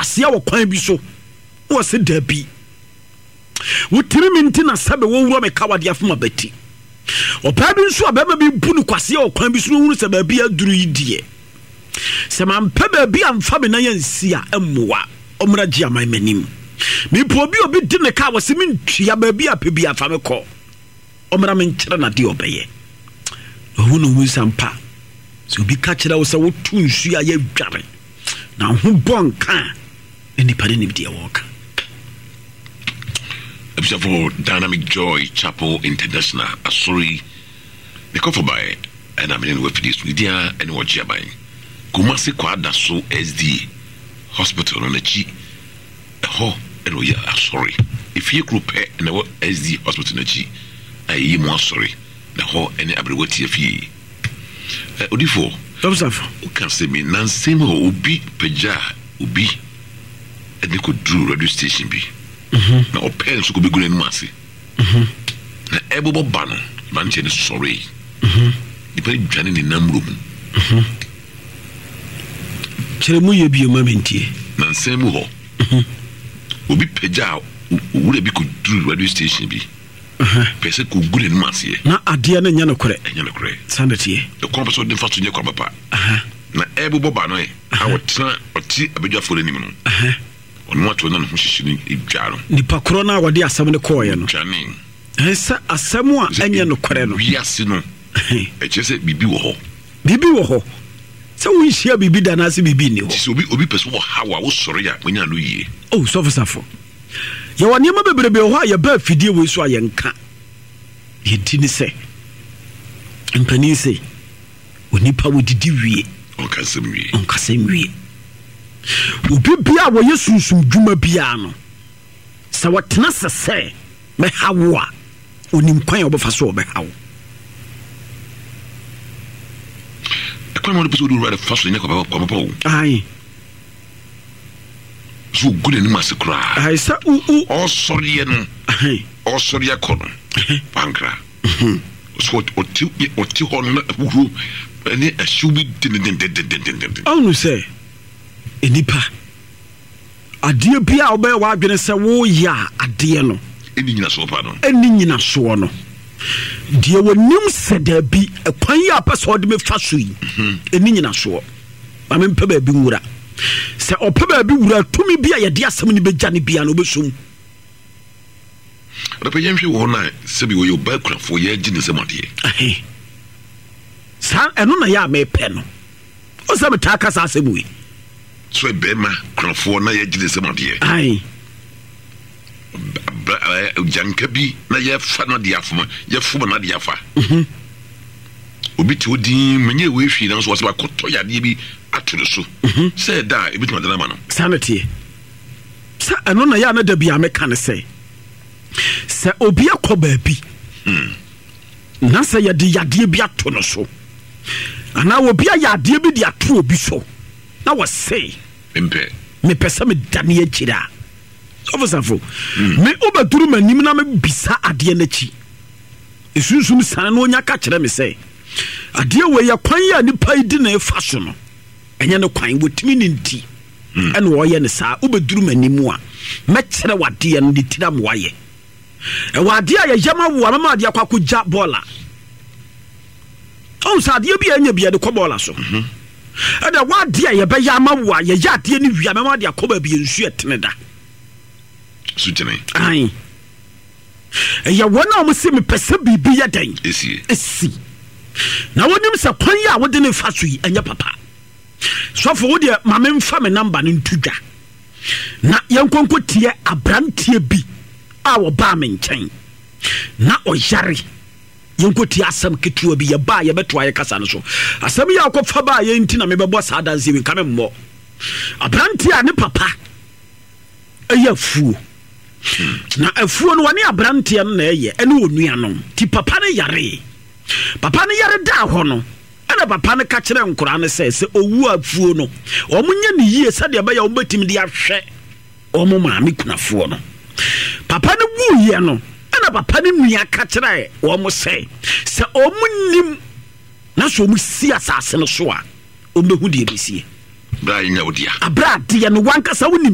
kwasia wɔ kwan bi so wo se dabi wotiri minti na sabe wo wuro me kawade afoma bati opa bi nso abema bi bu no kwasia wɔ kwan bi so no hunu se baabi aduru yidie se man pa baabi amfa me na yansi a emmoa omra gia man manim me po bi obi di ne ka wo se mentua baabi a pebi afa me kɔ omra me nkyere na de obeye ohunu hu sampa so obi ka kyerɛ wo se wo tu nsu a ye dware na ho bonka eni pare ni de wo ka for Dynamic Joy Chapel International Asori the cover by and I'm in with this with dia and what jabai Kumasi kwada so SD hospital on the chi ho and we are sorry if you group and what SD hospital na chi ayi mo sorry na ho any abrewati afie odifo Tomsafo o can say me nansem ho obi peja obi and they could do radio station be na open so could be good in Masi. Na ebobo bano, manchen is sorry. The very journey in Namrum. Cheremuye be a momentie. Nansemu ho. Ubi peja would be could do radio station be. Pesa could good in Masi. Na Adiana Yanokre. Yanokre. Sanity. The compass of the first in your papa. Na ebobo bano, I would turn or tea a bit for anyone. On what to know who she jaro. Nipa corona wadi asam ne koye no. Janin. Esa asam a enye no kore no. Wiase no. E chese bibi wo ho. Bibi wo ho. Se wo hia bibi da na se bibi ni ho. Se obi person wo hawa wo sori a wonya no yie. Oh, sofo. Ye woni ma bebrebe ho a ye ba fidie we so a ye nka. Ye di ni se. Mpani se. Onipa wo didi wie. Onkasem wie. Obi bia wo yesunsum dwuma bia no sa watena sese me hawo a onim kwan obefa so obehawo ekwan mo episode do right first in kwa papa ai so good in masekura ai sa o sorry no o sorry akono pankra so oti ho na wuru ene ashubi din onu say enipa adie bia obe wa adwene se wo ya adie no eni nyina so pa no die wonim seda bi ekwan ya pese ode me fa so yi eni nyina so ma me mpa ba bi nwura se opa ba bi wura tumi bia ye de asem ni begya ne bia no obesum opa yemhwe wo na se bi wo yo ba krafo ye gine se mode sa eno na ya me pe no o se me ta kasa asem wi so bema krafo na ye gine se mode ai janka bi na ye fa na dia fuma ye fuma na dia fa obi ti odin menye we hwi na so was ba koto yade bi atoro so say da e bitu madana ma no sanity sa eno na ya na da bia meka ne say se obi akoba bi na say ye de yade bi ato no so ana obi ayade bi de ato obi so na was say me pesa me dane akira ofosafo me obaduru manim na me bisa ade na chi esunsum san no onya ka kire me say ade we ya kwan ya nipa idi na efa so no enye ne kwan wotimi ne nti ene wo ye ne saa obaduru manim a me kire wade no de tiram waye e wade a ye yama wo amama ade akwakoja bola on sa ade bi anya bi de ko bola so ada wade a ye be yama wo a ye yade ni wi amama ade akoba bi ensu etene da sutene ai ya wona mo se me pese bibi ya dan esi na wonim se kwan ya wode ne fa so yi anya papa so for wode ma me mfa me number ne ntudwa na yankonko tie abrantie bi a wo ba me nkyɛn na oyare yanko tie asam ketua bi ya ba ya beto aye kasa no so asam ya akɔfa ba ye nti na me bɛbɔ saa danse bi ka me mmɔ abrantie a ne papa eya fuo na afuo no wani abrante no na eye ene onua no ti papa ne yare da ho no ana papa ne ka kire nkora ne se owu afuo no omunya ne yie sade ba ya obatim de ahwe omo maame kunafuo no papa ne wuye no ana papa ne nua ka kire omo se omunim na so mu si asase no so a ombehu de ebesie bra nya odia abra de no wanka sa